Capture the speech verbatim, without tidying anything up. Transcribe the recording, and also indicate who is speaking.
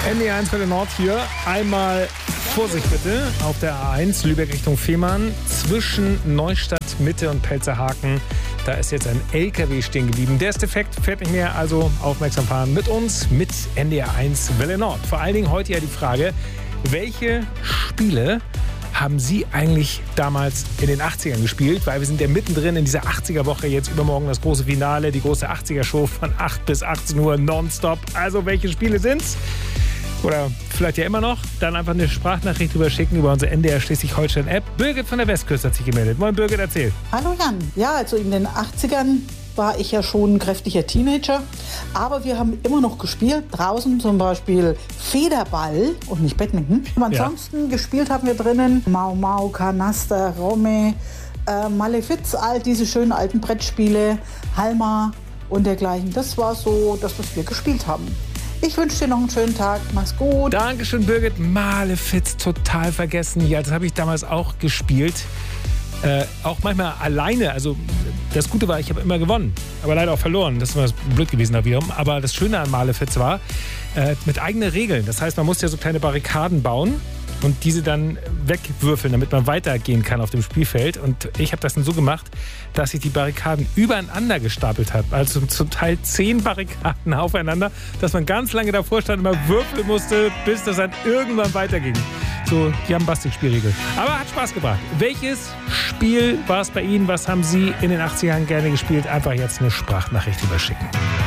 Speaker 1: N D eins für den Nord hier. Einmal Vorsicht bitte auf der A eins, Lübeck Richtung Fehmarn. Zwischen Neustadt, Mitte und Pelzerhaken. Da ist jetzt ein L K W stehen geblieben. Der ist defekt, fährt nicht mehr, also aufmerksam fahren mit uns, mit N D R eins Welle Nord. Vor allen Dingen heute ja die Frage, welche Spiele haben Sie eigentlich damals in den achtzigern gespielt? Weil wir sind ja mittendrin in dieser achtziger-Woche. Jetzt übermorgen das große Finale, die große achtziger-Show von acht bis achtzehn Uhr nonstop. Also welche Spiele sind's? Oder vielleicht ja immer noch. Dann einfach eine Sprachnachricht drüber schicken über unsere N D R Schleswig-Holstein-App. Birgit von der Westküste hat sich gemeldet. Moin Birgit, erzähl.
Speaker 2: Hallo Jan. Ja, also in den achtzigern war ich ja schon ein kräftiger Teenager. Aber wir haben immer noch gespielt. Draußen zum Beispiel Federball und nicht Badminton. Und ansonsten ja. gespielt haben wir drinnen Mau Mau, Kanaster, Romme, äh, Malefiz, all diese schönen alten Brettspiele, Halma und dergleichen. Das war so das, was wir gespielt haben. Ich wünsche dir noch einen schönen Tag. Mach's gut.
Speaker 1: Dankeschön, Birgit. Malefiz, total vergessen. Ja, das habe ich damals auch gespielt. Äh, auch manchmal alleine. Also das Gute war, ich habe immer gewonnen, aber leider auch verloren. Das war blöd gewesen da wiederum. Aber das Schöne an Malefiz war, äh, mit eigenen Regeln. Das heißt, man musste ja so kleine Barrikaden bauen und diese dann wegwürfeln, damit man weitergehen kann auf dem Spielfeld. Und ich habe das dann so gemacht, dass ich die Barrikaden übereinander gestapelt habe. Also zum Teil zehn Barrikaden aufeinander, dass man ganz lange davor stand und immer würfeln musste, bis das dann irgendwann weiterging. So die Jambastik-Spielregel. Aber hat Spaß gebracht. Welches Spiel war es bei Ihnen? Was haben Sie in den achtzigern gerne gespielt? Einfach jetzt eine Sprachnachricht überschicken.